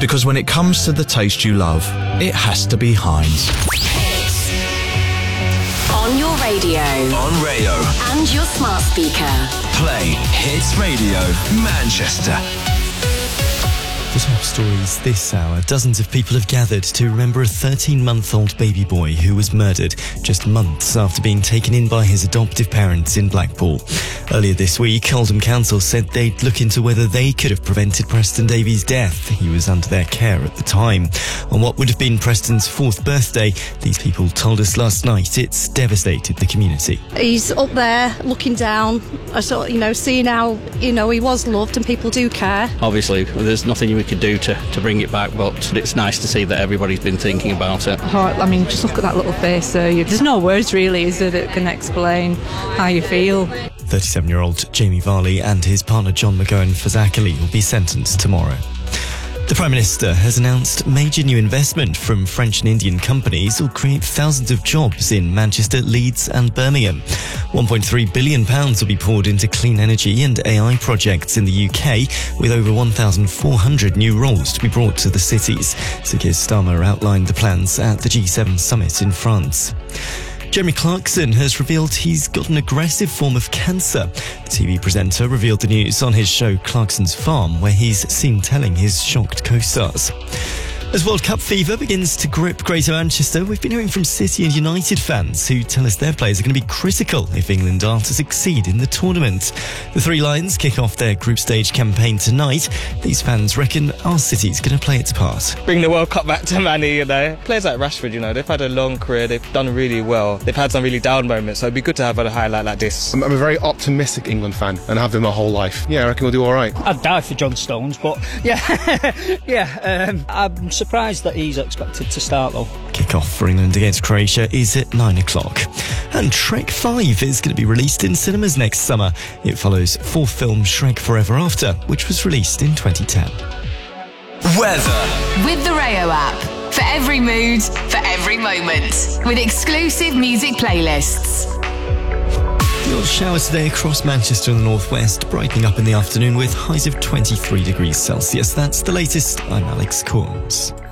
Because when it comes to the taste you love, it has to be Heinz. On your radio. On Rayo. And your smart speaker. Play Hits Radio Manchester. The top stories this hour. Dozens of people have gathered to remember a 13-month-old baby boy who was murdered just months after being taken in by his adoptive parents in Blackpool. Earlier this week, Oldham Council said they'd look into whether they could have prevented Preston Davies' death. He was under their care at the time. On what would have been Preston's 4th birthday, these people told us last night it's devastated the community. He's up there looking down, seeing how, he was loved and people do care. Obviously, there's nothing we could do to bring it back, but it's nice to see that everybody's been thinking about it. Just look at that little face there. There's no words really, is there, that can explain how you feel. 37-year-old Jamie Varley and his partner John McGowan Fazakali will be sentenced tomorrow. The Prime Minister has announced major new investment from French and Indian companies will create thousands of jobs in Manchester, Leeds and Birmingham. £1.3 billion will be poured into clean energy and AI projects in the UK, with over 1,400 new roles to be brought to the cities. Sir Keir Starmer outlined the plans at the G7 summit in France. Jeremy Clarkson has revealed he's got an aggressive form of cancer. The TV presenter revealed the news on his show Clarkson's Farm, where he's seen telling his shocked co-stars. As World Cup fever begins to grip Greater Manchester, we've been hearing from City and United fans who tell us their players are going to be critical if England are to succeed in the tournament. The Three Lions kick off their group stage campaign tonight. These fans reckon our city's going to play its part. Bring the World Cup back to Manny, Players like Rashford, they've had a long career, they've done really well. They've had some really down moments, so it'd be good to have a highlight like this. I'm a very optimistic England fan and have been my whole life. Yeah, I reckon we'll do all right. I'd die for John Stones, but I'm surprised that he's expected to start though. Kick-off for England against Croatia is at 9 o'clock. And Shrek 5 is going to be released in cinemas next summer. It follows 4th film Shrek Forever After, which was released in 2010. Weather. With the Rayo app. For every mood, for every moment. With exclusive music playlists. Your showers today across Manchester and the northwest, brightening up in the afternoon with highs of 23 degrees Celsius. That's the latest. I'm Alex Corns.